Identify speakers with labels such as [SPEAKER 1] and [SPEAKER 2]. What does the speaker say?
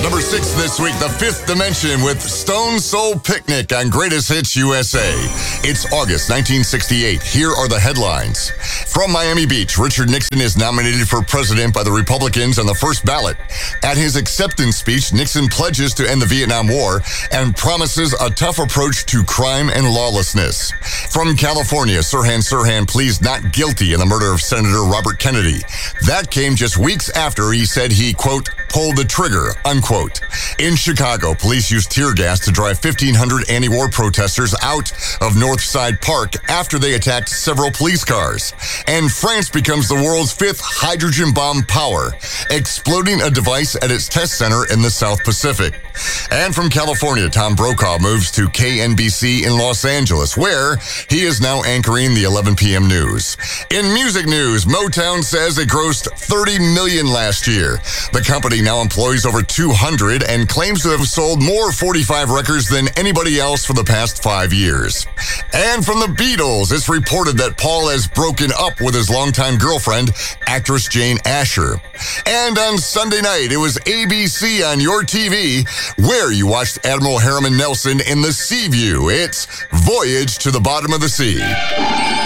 [SPEAKER 1] Number 6 this week, The Fifth Dimension with Stone Soul Picnic on Greatest Hits USA. It's August 1968. Here are the headlines. From Miami Beach, Richard Nixon is nominated for president by the Republicans on the first ballot. At his acceptance speech, Nixon pledges to end the Vietnam War and promises a tough approach to crime and lawlessness. From California, Sirhan Sirhan pleads not guilty in the murder of Senator Robert Kennedy. That came just weeks after he said he, quote, pulled the trigger, unquote. In Chicago, police used tear gas to drive 1,500 anti-war protesters out of Northside Park after they attacked several police cars. And France becomes the world's 5th hydrogen bomb power, exploding a device at its test center in the South Pacific. And from California, Tom Brokaw moves to KNBC in Los Angeles, where he is now anchoring the 11 p.m. news. In music news, Motown says it grossed $30 million last year. The company now employs over 200 and claims to have sold more 45 records than anybody else for the past 5 years. And from the Beatles, it's reported that Paul has broken up with his longtime girlfriend, actress Jane Asher. And on Sunday night, it was ABC on your TV, where you watched Admiral Harriman Nelson in the Sea View. It's Voyage to the Bottom of the Sea.